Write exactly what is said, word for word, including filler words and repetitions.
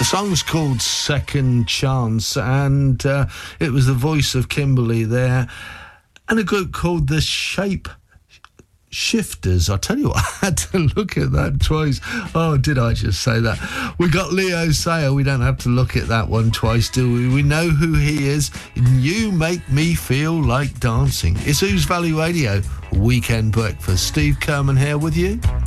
The song's called Second Chance, and uh, it was the voice of Kimberly there, and a group called The Shape Shifters. I tell you what, I had to look at that twice. Oh, did I just say that? We got Leo Sayer. We don't have to look at that one twice, do we? We know who he is. You Make Me Feel Like Dancing. It's Ouse Valley Radio, Weekend Breakfast. Steve Kerman here with you.